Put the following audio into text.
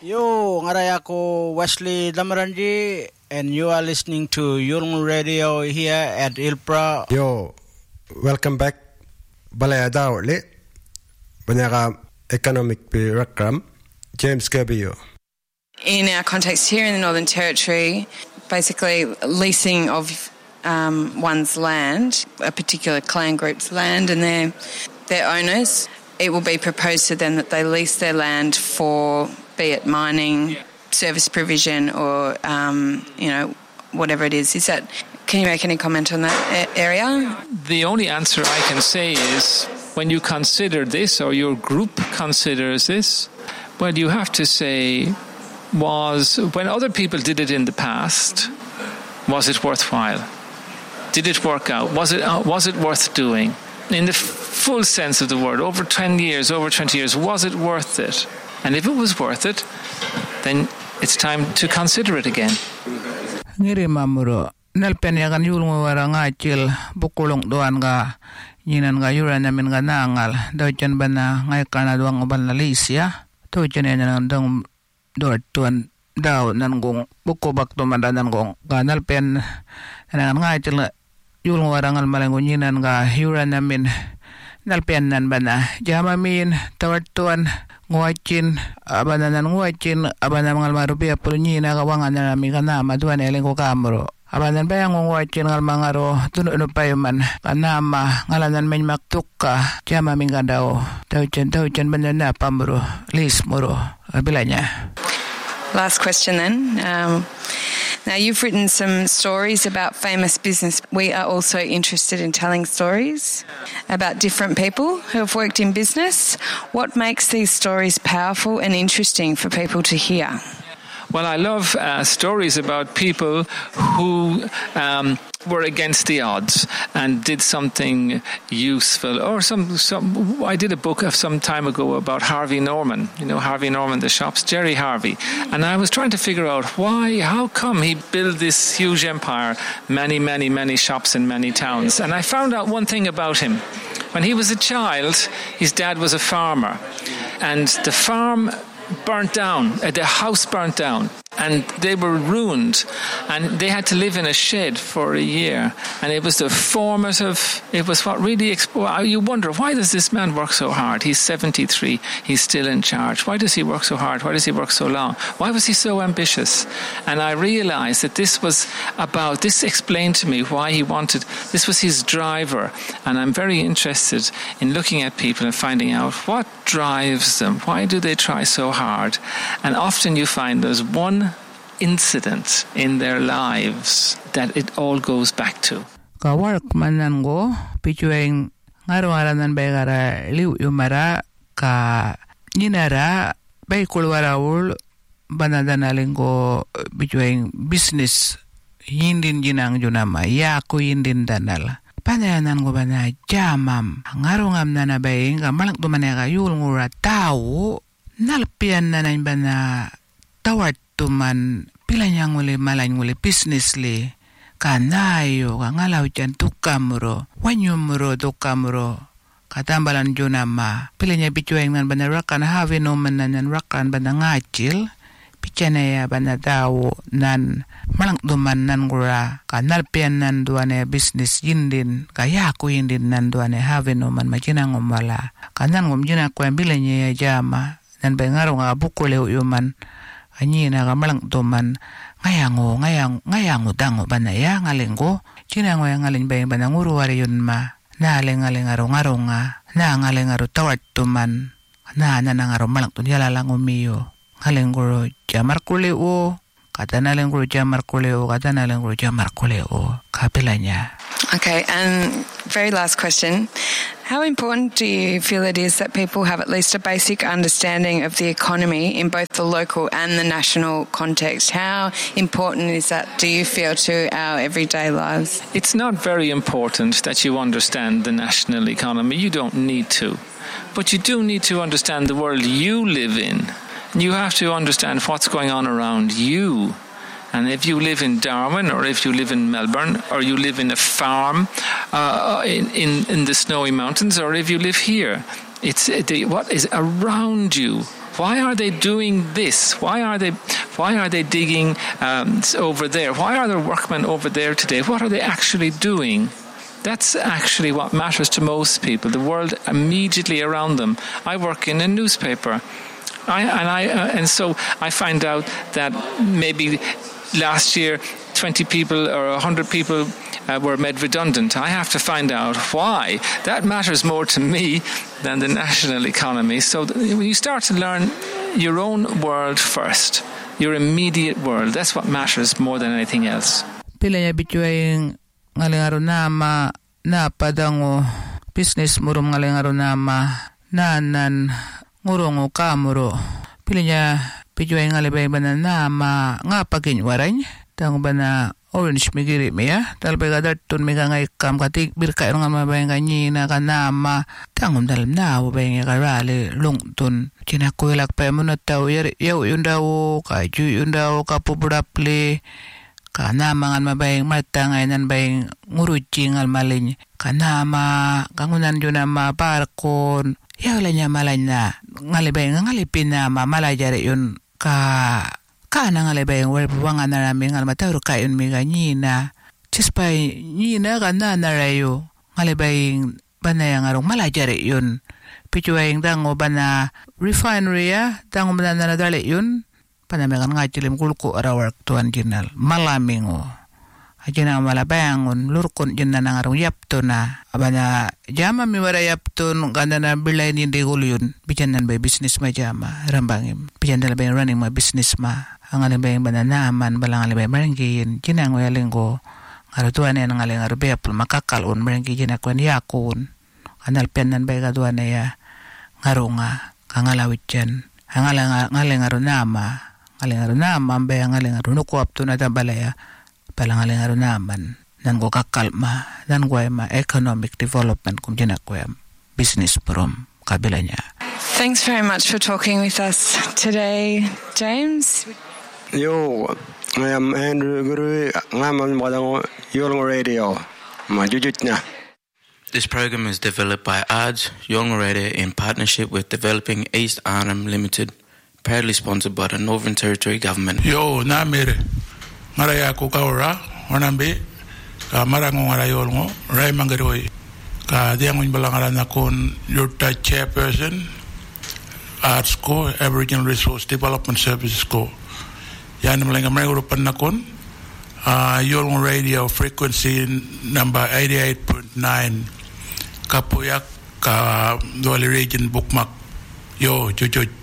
Yo, ngaray ako Wesley Damaranji, and you are listening to Yulng Radio here at Ilpra. Yo, welcome back. Balaya Dawli, Banyaga Economic Rakram, James Kirby. In our context here in the Northern Territory, basically leasing of one's land, a particular clan group's land, and their owners, it will be proposed to them that they lease their land for, be it mining, service provision, or whatever it is. Can you make any comment on that area? The only answer I can say is when you consider this, or your group considers this, well, you have to say, when other people did it in the past, was it worthwhile? Did it work out? Was it worth doing? In the full sense of the word, over 20 years, was it worth it? And if it was worth it, then it's time to consider it again. Ngiri mamuro nalpen yakan yulngo waranga chil bukulong doan ga yinan ga yura namin ga nangal daw chen bana ngai kana duang ban Malaysia to chen nan dong dor tuan daw nan gong buko bak to mandanan gong ganal pen nan ngai chil yulngo warangal malango yinan ga yura namin nalpen nan bana jamamin tawat tuan nguachin abanan nguachin abanan ngal marupia pulnyi na kawangan na mi kana maduan eleng ko kamro abanan bayang nguachin ngal mangaro tuno no payman kanama ngalanan men maktuka jama mingandao tauchen banana pamro lis moro bilanya. Last question then. Now, you've written some stories about famous business. We are also interested in telling stories about different people who have worked in business. What makes these stories powerful and interesting for people to hear? Well, I love stories about people who were against the odds and did something useful. Or I did a book of some time ago about Harvey Norman. You know, Harvey Norman, the shops, Jerry Harvey. And I was trying to figure out how come he built this huge empire, many, many, many shops in many towns. And I found out one thing about him. When he was a child, his dad was a farmer. And the farm burnt down, the house burnt down, and they were ruined, and they had to live in a shed for a year. And it was what really you wonder, why does this man work so hard? He's 73, he's still in charge. Why does he work so hard? Why does he work so long? Why was he so ambitious? And I realized that this explained to me why he wanted, this was his driver. And I'm very interested in looking at people and finding out what drives them. Why do they try so hard? And often you find there's one incident in their lives that it all goes back to. Ka work manan go pichueng ngaro-ngaran begara liu yumara ka ninara bay kulwarawul banadana linggo pichueng business hindin jinang junama ya ko hindin danal panayanan go bana jamam ngarongam nana bay nga malak dumanega yul ngura tao nalpian na bana tawat tuman pilanyang uli malany uli business li kanayo kangalaw dyan tukamuro wanyumuro tukamuro katambalan junama pilanya pichueng nan bana rakan Harvey Norman nan rakan bana ngachil pichanaya bana tao nan malang tuman nan gura kanalpian nan duane business yindin kayaku yindin nan duane Harvey Norman machinang umala kanan ngumjina kwa pilanya jama nan bengaro nga bukule uyuman anyina ka malang tuman ngayango dango banaya ngalengo chinango ngaling bay bananguru wari yun ma na ngaling ngaro nga na ngaling ngaro tawat tuman na ngaro malang tun yala lang umiyo ngalenguro jamar kuleo kata nalenguro jamar kuleo kapilanya. Okay, and very last question. How important do you feel it is that people have at least a basic understanding of the economy in both the local and the national context? How important is that, do you feel, to our everyday lives? It's not very important that you understand the national economy. You don't need to. But you do need to understand the world you live in. You have to understand what's going on around you. And if you live in Darwin, or if you live in Melbourne, or you live in a farm in the snowy mountains, or if you live here, it's what is around you Why are they doing this? Why are they digging over there? Why are there workmen over there today? What are they actually doing? That's actually what matters to most people, the world immediately around them. I work in a newspaper. And so I find out that maybe last year 20 people or 100 people were made redundant. I have to find out why. That matters more to me than the national economy. So when you start to learn your own world first, your immediate world, that's what matters more than anything else. Pilanya bituing ngalingaro nama na padango business murum ngalingaro nama nanan ngurungo kamuro pilanya bituing ngalibay bana nama ngapagin warany tang bana orange migiri miya talbega datun miga ngai kam katik birka nga mabayang kanyi na kanama tangum dalam na bayang karali lungtun cinakuilak pa mo na tao yaw yun daw kaju yun daw kapuburaple kanama ngan mabayang matangay nan bayang ngurucing al malin kanama kangunan yun na maparkon yaw lang niya malay na ngalibay ngalipin na mamalajari yun kana ngalibay ang warpuwangan na namin ngal matawro kayon mi ganina chispay nina kana narayo ngalibay banayang arong malajari yun pichuay dango bana refinery dango bana nadali yun panamikan nga chilim kulko arawak tuan jinal malaming ajina malabayangon lurkon jinna nang arong yapto na abana jama mi wara yapton ganda na bilay ni degol yun bijanan bay business ma jama rambangim bijanan bay running ma business ma ang alibay bananaman balang alibay maranggiyin jinang waling ko ngarutuan yan ang aling arubepul makakalon maranggiyin akwan yakon kanal pianan bay kaduan na ya ngarunga kangalawit yan ang aling arunama bay ang aling arunukuap to na tabalaya palang aling arunaman nan ko kakalma nan ko ma economic development kung jinakwa business from kabila niya. Thanks very much for talking with us today, James. Yo, I am Andrew Guru. I'm on Yolngu Radio. This program is developed by ARDS Yolngu Radio in partnership with Developing East Arnhem Limited, proudly sponsored by the Northern Territory Government. Yo, Namir, Maraya Kukaura, Wanambe, Marango Marayolngo, Ray Mangaroi, Diangun Balangaranakon, your chairperson, ARDS Co, Aboriginal Resource Development Services Co. Yan malang American nakon Yolngu Radio frequency number 88.9 Kapuyak ka Dual Region Bookmark yo chuchuch